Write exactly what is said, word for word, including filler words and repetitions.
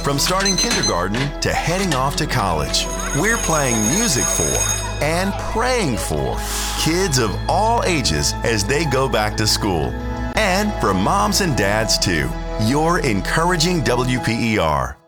From starting kindergarten to heading off to college, we're playing music for and praying for kids of all ages as they go back to school. And for moms and dads too, you're encouraging W P E R.